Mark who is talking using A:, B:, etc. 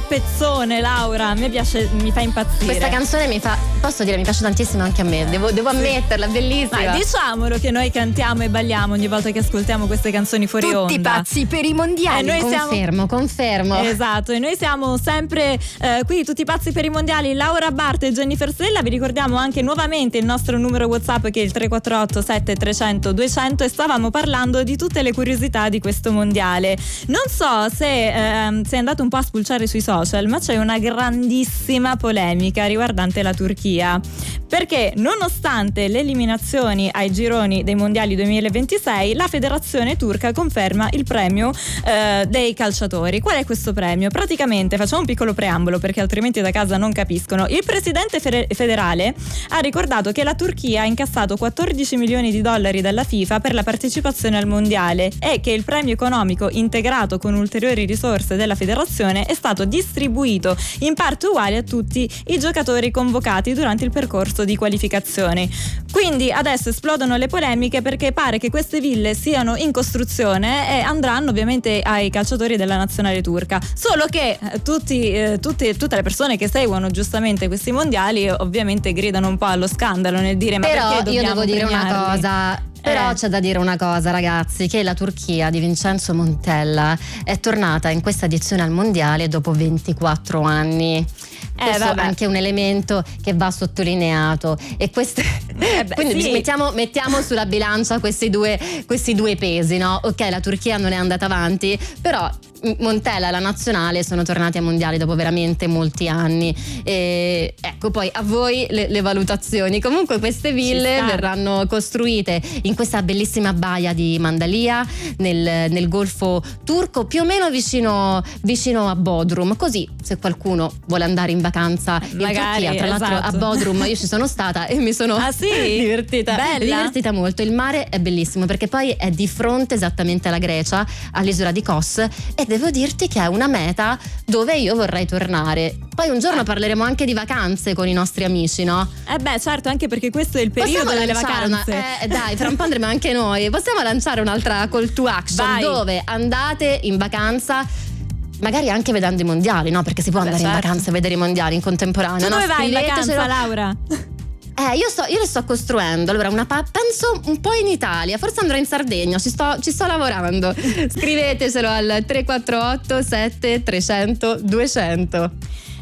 A: pezzone, Laura, a me piace, mi fa impazzire.
B: Questa canzone mi piace tantissimo anche a me, devo ammetterla, è bellissima.
A: Ma diciamolo che noi cantiamo e balliamo ogni volta che ascoltiamo queste canzoni fuori onda.
C: Tutti pazzi per i mondiali.
B: Confermo.
A: Esatto, e noi siamo sempre qui, tutti pazzi per i mondiali. Laura Bart e Jennifer Stella. Vi ricordiamo anche nuovamente il nostro numero WhatsApp, che è il 348 7300 200, e stavamo parlando di tutte le curiosità di questo mondiale. Non so se sei andato un po' a spulciare sui social, ma c'è una grandissima polemica riguardante la Turchia, perché nonostante le eliminazioni ai gironi dei mondiali 2026, la federazione turca conferma il premio dei calciatori. Qual è questo premio? Praticamente, facciamo un piccolo preambolo perché altrimenti da casa non capiscono. Il presidente federale ha ricordato che la Turchia ha incassato 14 milioni di dollari dalla FIFA per la partecipazione al mondiale e che il premio economico, integrato con ulteriori risorse della federazione, è stato distribuito in parte uguale a tutti i giocatori convocati durante il percorso di qualificazione. Quindi adesso esplodono le polemiche perché pare che queste ville siano in costruzione e andranno ovviamente ai calciatori della nazionale turca. Solo che tutte le persone che seguono giustamente questi mondiali ovviamente gridano un po' allo scandalo nel dire: ma
B: però
A: perché dobbiamo
B: io devo dire
A: premiarli?
B: una cosa. Però c'è da dire una cosa, ragazzi, che la Turchia di Vincenzo Montella è tornata in questa edizione al mondiale dopo 24 anni. Questo è anche un elemento che va sottolineato, e quindi
A: sì.
B: mettiamo sulla bilancia questi due pesi, no? Ok, la Turchia non è andata avanti, però Montella e la nazionale sono tornati ai mondiali dopo veramente molti anni. E ecco, poi a voi le valutazioni. Comunque queste ville verranno costruite in questa bellissima baia di Mandalia nel Golfo turco, più o meno vicino a Bodrum, così se qualcuno vuole andare in vacanza in Turchia. Tra l'altro a Bodrum io ci sono stata e mi sono divertita molto. Il mare è bellissimo perché poi è di fronte esattamente alla Grecia, all'isola di Kos, e devo dirti che è una meta dove io vorrei tornare. Poi un giorno parleremo anche di vacanze con i nostri amici, no?
A: Certo, anche perché questo è il periodo delle vacanze.
B: Dai, fra un po' andremo anche noi. Possiamo lanciare un'altra call to action.
A: Vai.
B: Dove andate in vacanza, magari anche vedendo i mondiali, no? Perché si può andare in vacanza e vedere i mondiali in contemporanea.
A: Tu dove vai in vacanza, Laura?
B: Io le sto costruendo. Allora, penso un po' in Italia, forse andrò in Sardegna, ci sto lavorando. Scrivetecelo al 348 7300 200.